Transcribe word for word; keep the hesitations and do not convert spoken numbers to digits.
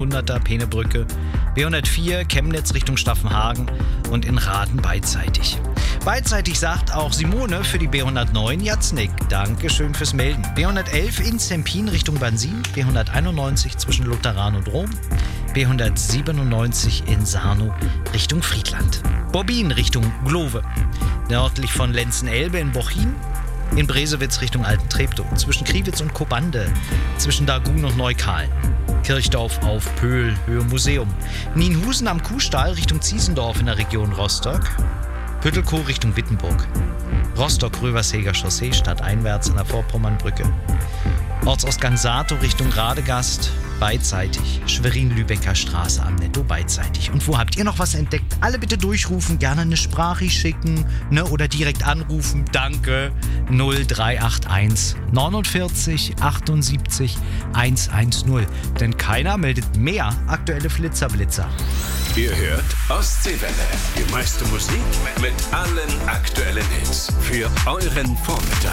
hunderter Peenebrücke, B hundertvier Chemnitz Richtung Staffenhagen und in Raden beidseitig. Beidseitig sagt auch Simone für die B hundertneun Jatznick. Dankeschön fürs Melden. B hundertelf in Zempin Richtung Bansin, B hunderteinundneunzig zwischen Lutheran und Rom, B hundertsiebenundneunzig in Sarnow Richtung Friedland. Bobbin Richtung Glove, nördlich von Lenzen-Elbe in Bochin, in Bresewitz Richtung Alten-Treptow, zwischen Kriwitz und Kobande, zwischen Dagun und Neukalen. Kirchdorf auf Pöhl, Höhe Museum. Nienhusen am Kuhstall Richtung Ziesendorf in der Region Rostock. Püttelkow Richtung Wittenburg. Rostock-Röversheger Chaussee stadteinwärts an der Vorpommernbrücke. Ortsausgang Sato Richtung Radegast, beidseitig. Schwerin-Lübecker Straße am Netto, beidseitig. Und wo habt ihr noch was entdeckt? Alle bitte durchrufen, gerne eine Sprache schicken, ne, oder direkt anrufen. Danke. null drei acht eins neunundvierzig achtundsiebzig hundertzehn. Denn keiner meldet mehr aktuelle Flitzerblitzer. Ihr hört Ostseewelle. Die meiste Musik mit allen aktuellen Hits für euren Vormittag.